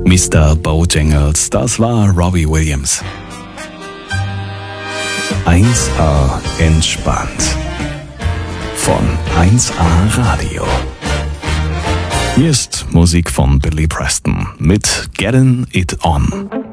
Mr. Bojangles, das war Robbie Williams. 1A entspannt. Von 1A Radio. Hier ist Musik von Billy Preston mit Getting It On.